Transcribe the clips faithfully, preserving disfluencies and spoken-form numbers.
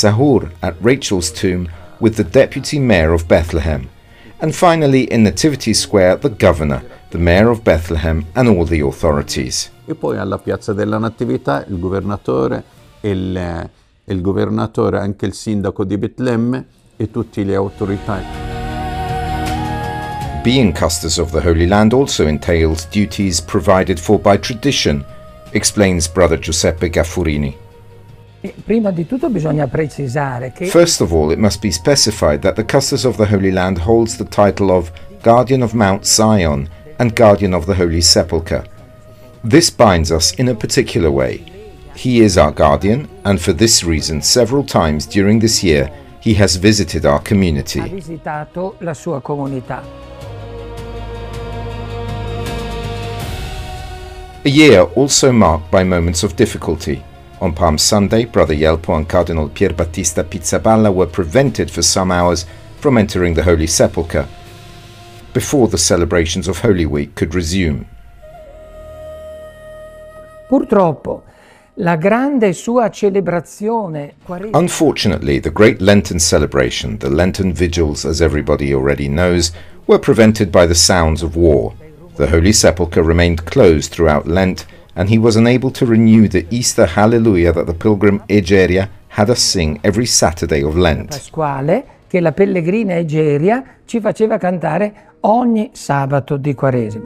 sahur at Rachel's tomb with the deputy mayor of Bethlehem. And finally in Nativity Square, the governor, the mayor of Bethlehem and all the authorities. E poi alla Piazza della Natività il governatore, il, il governatore, anche il sindaco di Betlemme e tutte le autorità. Being custos of the Holy Land also entails duties provided for by tradition, explains Brother Giuseppe Gaffurini. Prima di tutto bisogna precisare che First of all, it must be specified that the custos of the Holy Land holds the title of Guardian of Mount Zion and Guardian of the Holy Sepulchre. This binds us in a particular way. He is our guardian, and for this reason several times during this year he has visited our community. ha visitato la sua comunità. A year also marked by moments of difficulty. On Palm Sunday, Brother Yelpo and Cardinal Pierbattista Pizzaballa were prevented for some hours from entering the Holy Sepulchre before the celebrations of Holy Week could resume. Purtroppo, la grande sua celebrazione quaresima Unfortunately, the great Lenten celebration, the Lenten vigils as everybody already knows, were prevented by the sounds of war. The Holy Sepulchre remained closed throughout Lent, and he was unable to renew the Easter Hallelujah that the pilgrim Egeria had us sing every Saturday of Lent. pasquale che la pellegrina Egeria ci faceva cantare ogni sabato di Quaresima.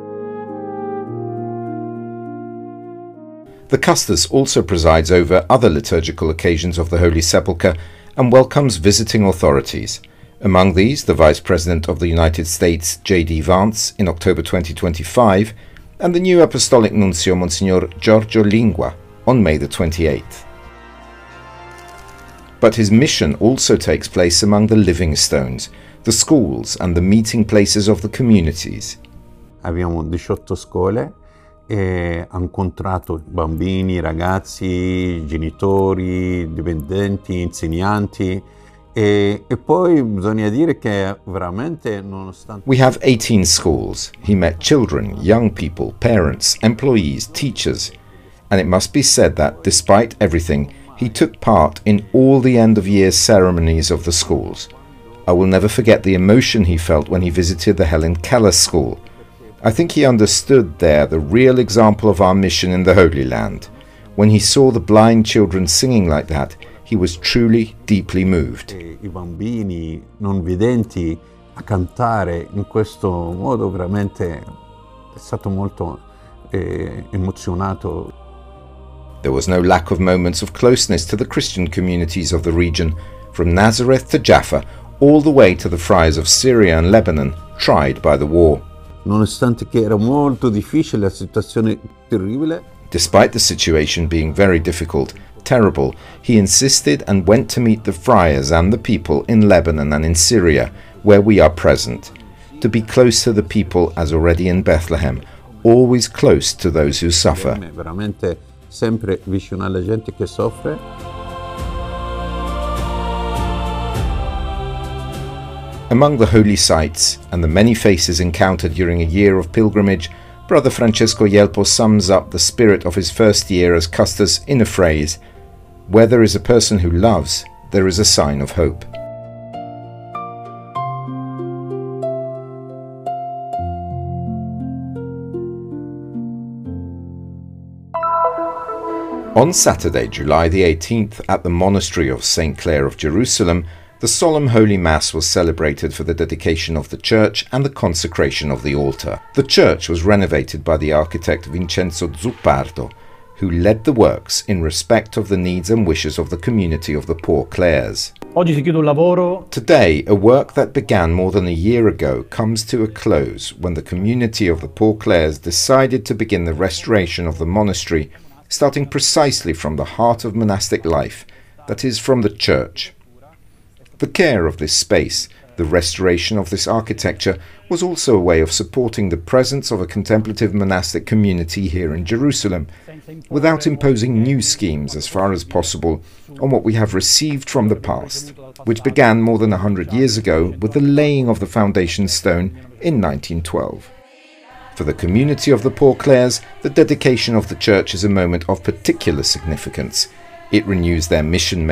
The custos also presides over other liturgical occasions of the Holy Sepulchre and welcomes visiting authorities. Among these, the Vice President of the United States, J D Vance, in October twenty twenty-five, and the new Apostolic Nuncio, Monsignor Giorgio Lingua, on May the twenty-eighth. But his mission also takes place among the living stones, the schools and the meeting places of the communities. Abbiamo diciotto scuole e ha incontrato bambini, ragazzi, genitori, dipendenti, insegnanti e, e poi bisogna dire che veramente nonostante... We have eighteen schools. He met children, young people, parents, employees, teachers, and it must be said that despite everything, he took part in all the end-of-year ceremonies of the schools. I will never forget the emotion he felt when he visited the Helen Keller School. I think he understood there the real example of our mission in the Holy Land. When he saw the blind children singing like that, he was truly deeply moved. I bambini non vedenti a cantare in questo modo veramente è stato molto eh, emozionato. There was no lack of moments of closeness to the Christian communities of the region, from Nazareth to Jaffa, all the way to the friars of Syria and Lebanon, tried by the war. Nonostante che era molto difficile, la situazione terribile. Despite the situation being very difficult, terrible, he insisted and went to meet the friars and the people in Lebanon and in Syria, where we are present, to be close to the people as already in Bethlehem, always close to those who suffer. Veramente sempre vicino alla gente che soffre. Among the holy sites and the many faces encountered during a year of pilgrimage, Brother Francesco Yelpo sums up the spirit of his first year as custos in a phrase: where there is a person who loves, there is a sign of hope. On Saturday, July the eighteenth, at the monastery of Saint Clare of Jerusalem, the solemn Holy Mass was celebrated for the dedication of the church and the consecration of the altar. The church was renovated by the architect Vincenzo Zuppardo, who led the works in respect of the needs and wishes of the community of the Poor Clares. Oggi si chiude un lavoro. Today, a work that began more than a year ago comes to a close when the community of the Poor Clares decided to begin the restoration of the monastery, starting precisely from the heart of monastic life, that is, from the church. The care of this space, the restoration of this architecture, was also a way of supporting the presence of a contemplative monastic community here in Jerusalem, without imposing new schemes as far as possible on what we have received from the past, which began more than a hundred years ago with the laying of the foundation stone in nineteen twelve. For the community of the Poor Clares, the dedication of the church is a moment of particular significance. It renews their mission